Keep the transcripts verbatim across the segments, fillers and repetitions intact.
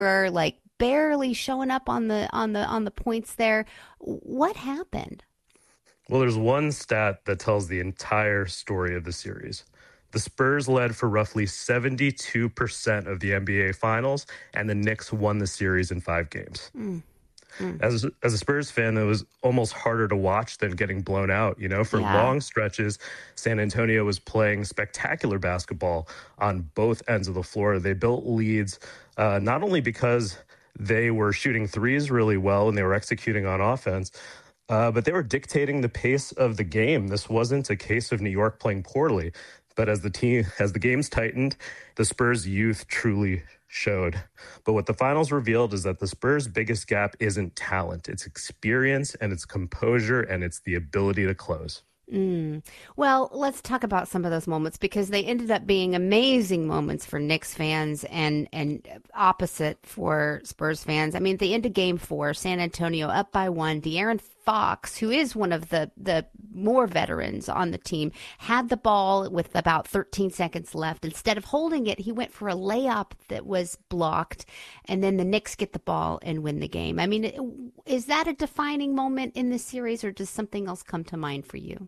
were like barely showing up on the on the on the points there. What happened? Well, there's one stat that tells the entire story of the series. The Spurs led for roughly seventy-two percent of the N B A Finals, and the Knicks won the series in five games. Mm. Mm. As, as a Spurs fan, it was almost harder to watch than getting blown out. You know, for Yeah. long stretches, San Antonio was playing spectacular basketball on both ends of the floor. They built leads, uh, not only because they were shooting threes really well and they were executing on offense, uh, but they were dictating the pace of the game. This wasn't a case of New York playing poorly, but as the team, as the games tightened, the Spurs' youth truly showed. But what the finals revealed is that the Spurs' biggest gap isn't talent. It's experience and it's composure and it's the ability to close. Mm. Well, let's talk about some of those moments because they ended up being amazing moments for Knicks fans and, and opposite for Spurs fans. I mean, at the end of game four, San Antonio up by one. De'Aaron Fox, who is one of the, the more veterans on the team, had the ball with about thirteen seconds left. Instead of holding it, he went for a layup that was blocked, and then the Knicks get the ball and win the game. I mean, is that a defining moment in this series, or does something else come to mind for you?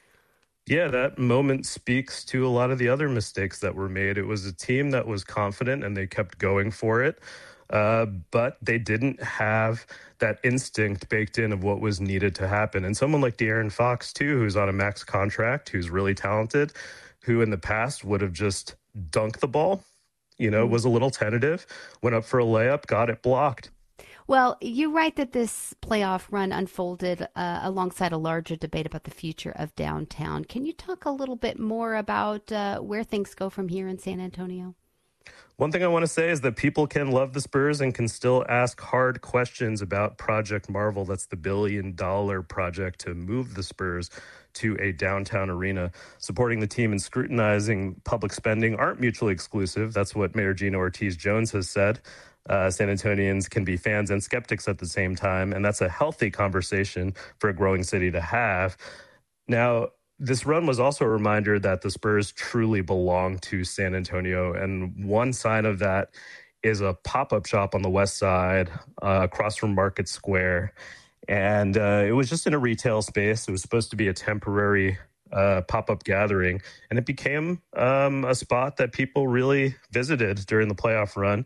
Yeah, that moment speaks to a lot of the other mistakes that were made. It was a team that was confident and they kept going for it, uh, but they didn't have that instinct baked in of what was needed to happen. And someone like De'Aaron Fox, too, who's on a max contract, who's really talented, who in the past would have just dunked the ball, you know, was a little tentative, went up for a layup, got it blocked. Well, you write that this playoff run unfolded uh, alongside a larger debate about the future of downtown. Can you talk a little bit more about uh, where things go from here in San Antonio? One thing I want to say is that people can love the Spurs and can still ask hard questions about Project Marvel. That's the billion dollar project to move the Spurs to a downtown arena. Supporting the team and scrutinizing public spending aren't mutually exclusive. That's what Mayor Gina Ortiz-Jones has said. Uh, San Antonians can be fans and skeptics at the same time, and that's a healthy conversation for a growing city to have. Now, this run was also a reminder that the Spurs truly belong to San Antonio, and one sign of that is a pop-up shop on the west side uh, across from Market Square. And uh, it was just in a retail space. It was supposed to be a temporary uh, pop-up gathering, and it became um, a spot that people really visited during the playoff run.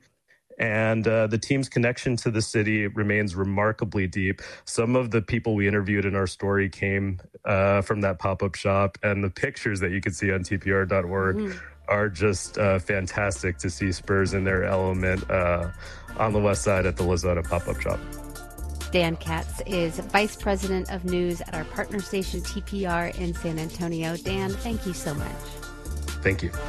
And uh, the team's connection to the city remains remarkably deep. Some of the people we interviewed in our story came uh, from that pop-up shop, and the pictures that you can see on T P R dot org mm-hmm. are just uh, fantastic to see Spurs in their element uh, on the west side at the Lozada pop-up shop. Dan Katz is Vice President of News at our partner station T P R in San Antonio. Dan, thank you so much. Thank you.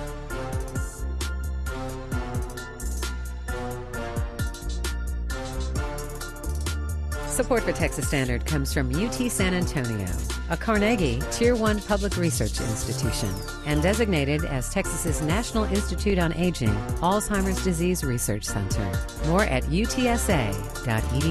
Support for Texas Standard comes from U T San Antonio, a Carnegie Tier one public research institution, and designated as Texas's National Institute on Aging Alzheimer's Disease Research Center. More at U T S A dot E D U.